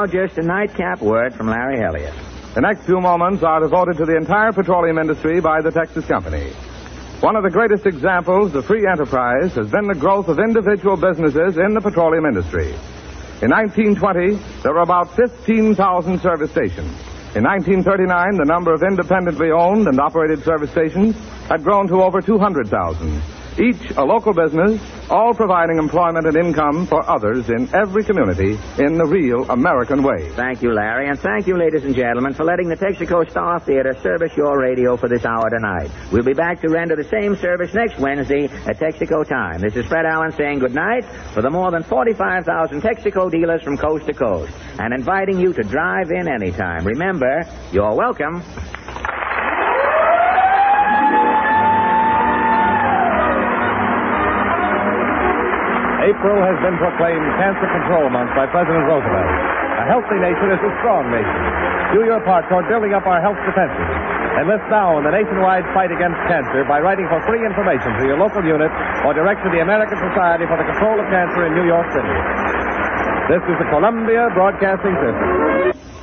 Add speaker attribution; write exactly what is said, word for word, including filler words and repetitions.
Speaker 1: now, just a nightcap word from Larry Elliott.
Speaker 2: The next few moments are devoted to the entire petroleum industry by the Texas Company. One of the greatest examples of free enterprise has been the growth of individual businesses in the petroleum industry. In nineteen twenty, there were about fifteen thousand service stations. In nineteen thirty-nine, the number of independently owned and operated service stations had grown to over two hundred thousand. Each a local business, all providing employment and income for others in every community in the real American way.
Speaker 1: Thank you, Larry, and thank you, ladies and gentlemen, for letting the Texaco Star Theater service your radio for this hour tonight. We'll be back to render the same service next Wednesday at Texaco time. This is Fred Allen saying good night for the more than forty-five thousand Texaco dealers from coast to coast and inviting you to drive in anytime. Remember, you're welcome.
Speaker 2: April has been proclaimed Cancer Control Month by President Roosevelt. A healthy nation is a strong nation. Do your part toward building up our health defenses. Enlist now in the nationwide fight against cancer by writing for free information to your local unit or direct to the American Society for the Control of Cancer in New York City. This is the Columbia Broadcasting System.